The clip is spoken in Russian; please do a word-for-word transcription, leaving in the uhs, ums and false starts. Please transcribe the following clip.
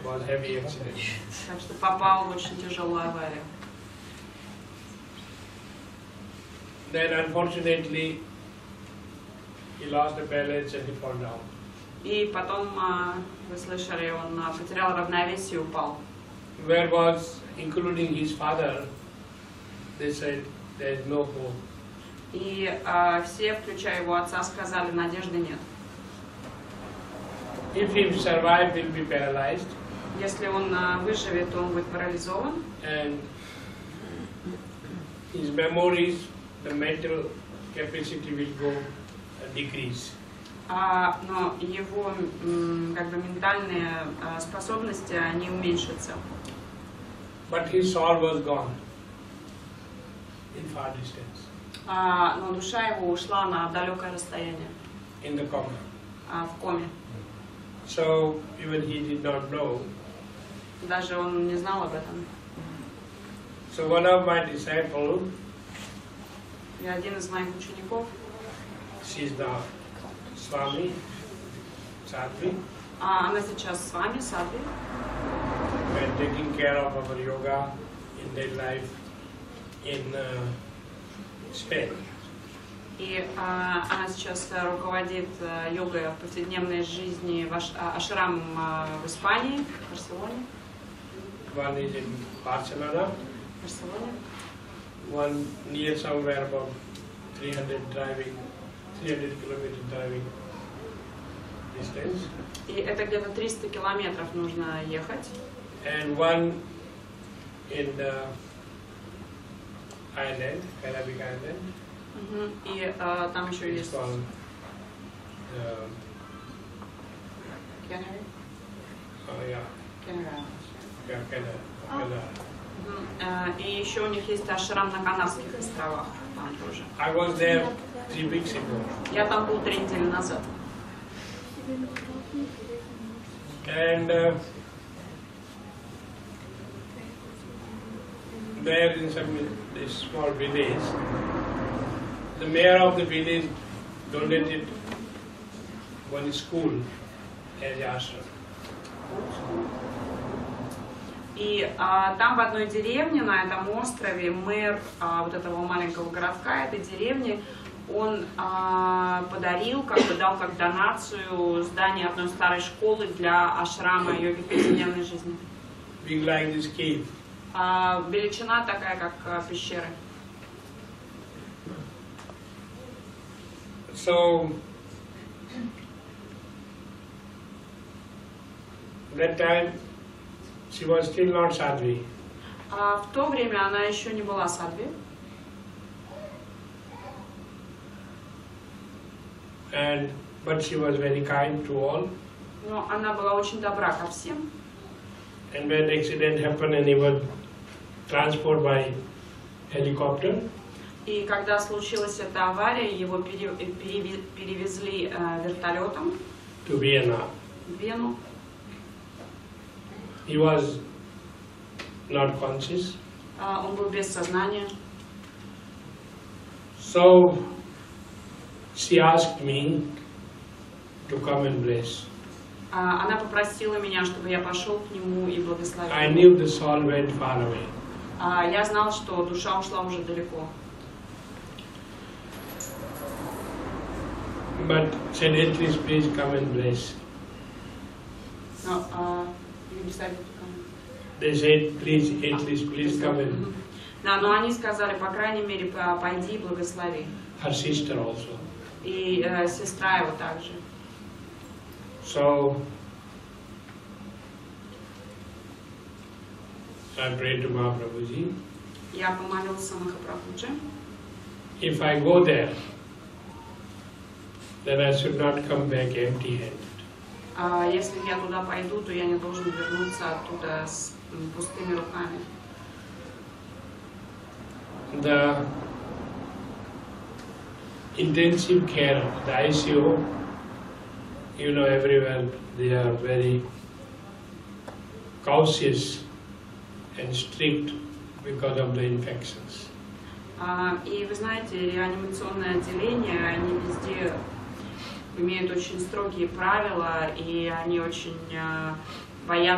was heavy accident. Так что попал в очень тяжелую аварию. Then unfortunately he lost the balance and he fell down. И потом, вы слышали, он потерял равновесие и упал. Where was, including his father, they said there is no hope. И uh, все, включая его отца, сказали, надежды нет. If he survives, he will be paralyzed. Если он uh, выживет, то он будет парализован. And his memories, the mental capacity will go uh, decrease. Uh, но его um, как бы ментальные uh, способности, они уменьшатся. But his soul was gone in far distance. Uh, но душа его ушла на далекое расстояние. In the coma. Uh, в коме. So even he did not know. Даже он не знал об этом. So one of my disciples, И один из моих учеников, she's the Swami, Sadhvi, uh, она сейчас с вами, Садви, and taking care of our yoga in their life in uh, Spain. и uh, она сейчас uh, руководит uh, йогой в повседневной жизни в аш, uh, ашрамом uh, в Испании, в Барселоне. One is in Barcelona, В Барселоне. one near somewhere about three hundred driving, three hundred kilometer driving distance. И это где-то триста километров нужно ехать. And one in the island, Arabic island. Uh-huh. И uh, там еще It's есть called uh, Canary. oh yeah, Canary. yeah, Canada, Canada. Uh-huh. Uh, и еще у них есть ашрам на Канарских островах. Там тоже. I was there three weeks ago. Я там был три недели назад. And uh, there in some this small village, the mayor of the village donated one school as ashram. И а, там в одной деревне, на этом острове, мэр а, вот этого маленького городка, этой деревни, он а, подарил, как бы дал как донацию здание одной старой школы для ашрама йоги повседневной жизни. Big like this cave. А, величина такая, как а, пещеры. So that time she was still not sadhvi. А в то время она еще не была садхви. And but she was very kind to all. Но она была очень добра ко всем. And when the accident happened and he was transported by helicopter. И когда случилась эта авария, его пере, переве, перевезли э, вертолетом To Vienna. в Вену. He was not conscious. Uh, он был без сознания. So she asked me to come and bless. Uh, она попросила меня, чтобы я пошел к нему и благословил. I knew the soul went far away. Uh, я знал, что душа ушла уже далеко. But said, at least please come and bless. Но, uh, you decided to come. They said, please, at least please come and. Да, но они сказали, по крайней мере, пойди и благослови. Her sister also. И uh, сестра его также. So I prayed to Mahaprabhuji. Я помолился Махапрабхуджи. If I go there, then I should not come back empty-handed. Uh, если я туда пойду, то я не должен вернуться оттуда с м, пустыми руками. The intensive care, the I C U, you know, everywhere they are very cautious and strict because of the infections. Uh, и вы знаете, реанимационное отделение, они везде имеют очень строгие правила, и они очень uh, боятся